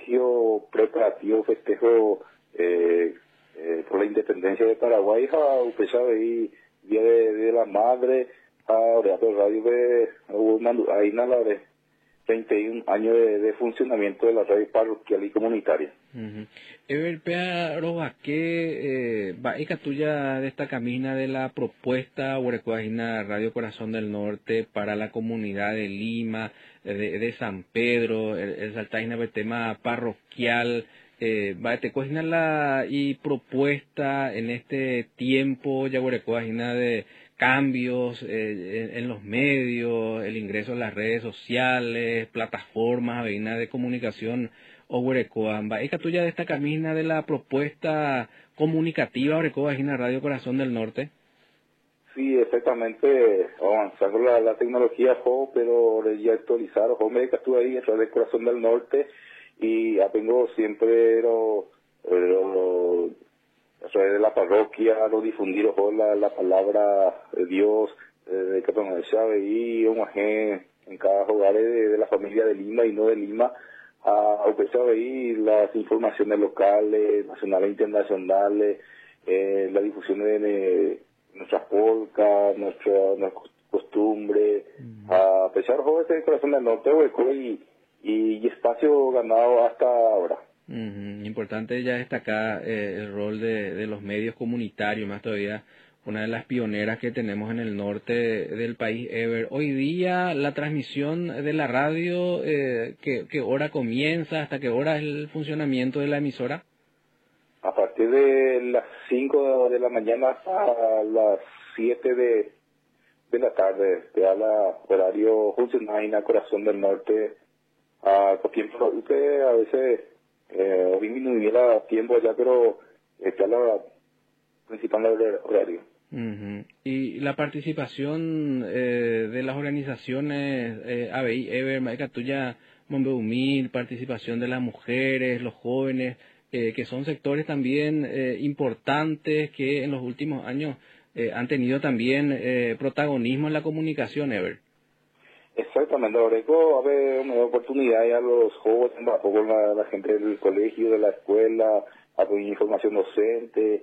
colegio preparativo festejo por la independencia de Paraguay, usted sabe, Día de la Madre, ahora por radio de ahí nada de 31 años de funcionamiento de la radio parroquial y comunitaria. Ever Pea que va tuya de esta camina de la propuesta Huerecuajina Radio Corazón del Norte para la comunidad de Lima, de San Pedro, el saltaina del tema parroquial, va te cogina la y propuesta en este tiempo ya Huerecuajina de cambios en los medios, el ingreso a las redes sociales, plataformas, avenidas de comunicación o Huerecoamba. ¿Es tuya de esta camina de la propuesta comunicativa Huerecoamba Radio Corazón del Norte? Sí, exactamente, avanzando la tecnología, pero ya actualizar, me estuve ahí en Radio Corazón del Norte y tengo siempre a través de la parroquia, lo difundir la palabra de Dios, de que sabe y en cada hogar de la familia de Lima y no de Lima, a ahí las informaciones locales, nacionales e internacionales, la difusión de nuestras polcas, nuestra costumbre, a pesar de este corazón del norte, y espacio ganado hasta ahora. Importante ya destacar el rol de los medios comunitarios, más todavía una de las pioneras que tenemos en el norte del país, Ever. Hoy día la transmisión de la radio, ¿qué hora comienza? ¿Hasta qué hora es el funcionamiento de la emisora? A partir de las 5 de la mañana hasta las 7 de la tarde, te da la horario Juncenaina, Corazón del Norte, por tiempo, usted a veces disminuirá tiempo ya, pero está la principal horario. Y la participación de las organizaciones ABI, Ever, Maicatuya, Mombeumil, participación de las mujeres, los jóvenes, que son sectores también importantes que en los últimos años han tenido también protagonismo en la comunicación, Ever. Exactamente, Oreco, me da oportunidad a los jóvenes, con la gente del colegio, de la escuela, a pedir información docente,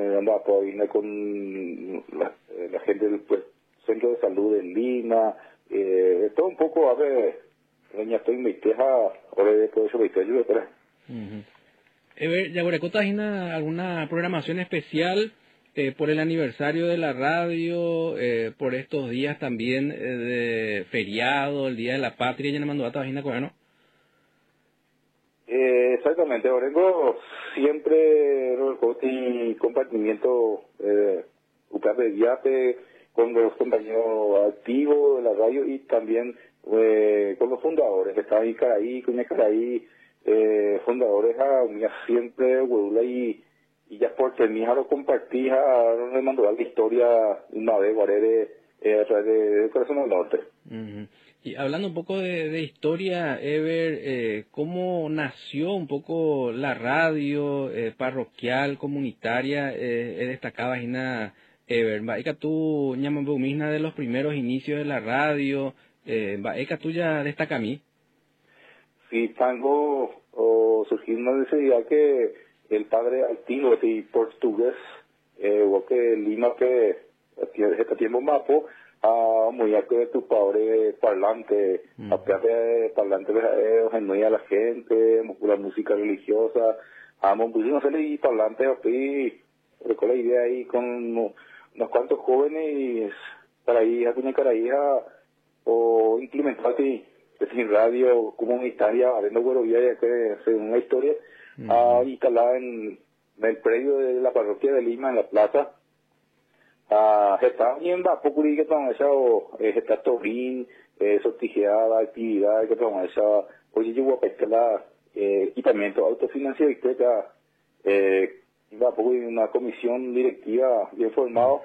con la gente del centro de salud de Lima, todo un poco, ya estoy en mi teja, ahora de todo eso me estoy ayudando. ¿Yaguareco tiene alguna programación especial por el aniversario de la radio, por estos días también de feriado, el Día de la Patria, ya no mandó a Tabajina Coano? Exactamente, Orengo siempre y compartimiento de viaje con los compañeros activos de la radio y también con los fundadores, que están ahí Caraí, Cuña Caraí, fundadores siempre, Huedula y ya porque mi hija lo compartí, me mandó la historia una vez, a través de Corazón del Norte. Y hablando un poco de historia, Ever, ¿cómo nació un poco la radio parroquial, comunitaria? Destacaba Gina Ever, ¿Baeka tú ñamambumina de los primeros inicios de la radio? ¿Baeka tú ya destaca a mí? Sí, tango surgió una necesidad que el padre altino, portugués, que Lima, que este tiempo mapo, muy que tu padre parlante, de parlante genuina a la gente, la música religiosa, pues no sé, y parlante, con la idea ahí con unos cuantos jóvenes para ir a Cuñacarahía o implementar sin radio comunitaria, habiendo Guarovía, que según la historia, instalada en el predio de la parroquia de Lima, en la plaza. Está bien, poco que está Tobín, sortijeada, actividad, que oye, yo voy a pescar equipamiento autofinanciado y poco una comisión directiva bien formada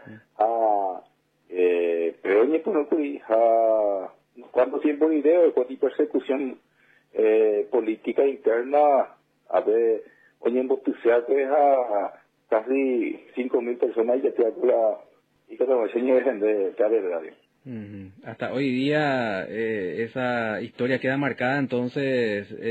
pero oye, cuánto tiempo de idea, cuánta persecución política interna, oye, embotucearte a casi 5.000 personas y ya te hago y que te enseño de radio. Hasta hoy día esa historia queda marcada entonces